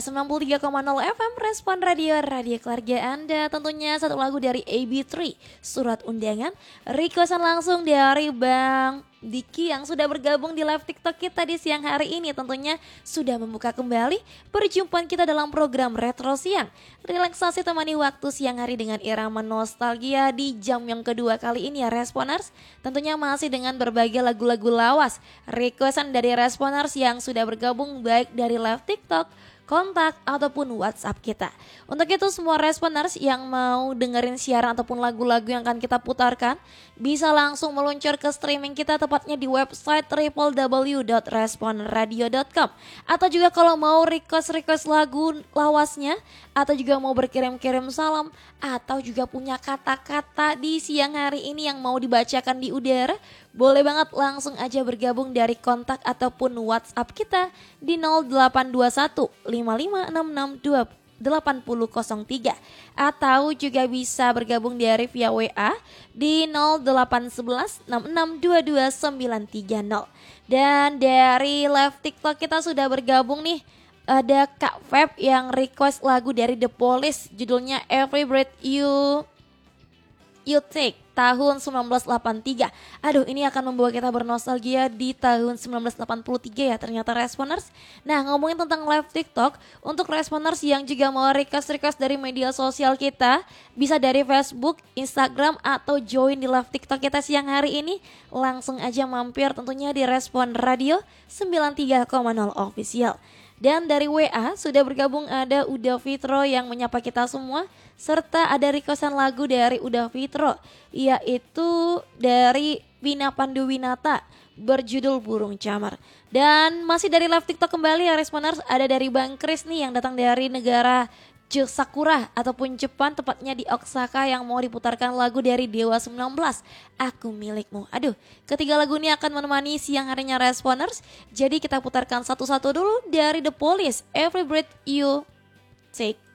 Podcast 93,0 FM Respon Radio Keluarga Anda. Tentunya satu lagu dari AB3, Surat Undangan, requestan langsung dari Bang Diki yang sudah bergabung di live TikTok kita di siang hari ini. Tentunya sudah membuka kembali perjumpaan kita dalam program Retro Siang. Relaksasi temani waktu siang hari dengan irama nostalgia di jam yang kedua kali ini ya Responers. Tentunya masih dengan berbagai lagu-lagu lawas, requestan dari Responers yang sudah bergabung baik dari live TikTok, kontak ataupun WhatsApp kita. Untuk itu semua Responers yang mau dengerin siaran ataupun lagu-lagu yang akan kita putarkan bisa langsung meluncur ke streaming kita tepatnya di website www.responradio.com. Atau juga kalau mau request lagu lawasnya atau juga mau berkirim-kirim salam atau juga punya kata-kata di siang hari ini yang mau dibacakan di udara, boleh banget langsung aja bergabung dari kontak ataupun WhatsApp kita di 0821 5566 8003 atau juga bisa bergabung dari via WA di 0811 6622 930. Dan dari live TikTok kita sudah bergabung nih, ada Kak Feb yang request lagu dari The Police judulnya Every Breath You Take tahun 1983. Aduh, ini akan membawa kita bernostalgia di tahun 1983 ya ternyata Responers. Nah, ngomongin tentang live TikTok, untuk Responers yang juga mau request dari media sosial kita, bisa dari Facebook, Instagram, atau join di live TikTok kita siang hari ini, langsung aja mampir tentunya di Respon Radio 93,0 Official. Dan dari WA sudah bergabung ada Uda Fitro yang menyapa kita semua, serta ada requestan lagu dari Uda Fitro, yaitu dari Vina Panduwinata berjudul Burung Camar. Dan masih dari live TikTok kembali ya Responers, ada dari Bang Kris nih yang datang dari negara Sakura ataupun Jepang, tepatnya di Osaka, yang mau diputarkan lagu dari Dewa 19, Aku Milikmu. Aduh, ketiga lagu ini akan menemani siang harinya Responers. Jadi kita putarkan satu-satu dulu dari The Police, Every Breath You Take.